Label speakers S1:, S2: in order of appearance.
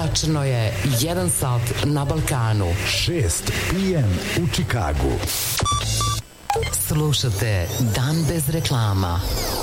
S1: Tačno je 1 sat na Balkanu.
S2: 6 PM u Čikagu.
S1: Slušate Dan bez reklama.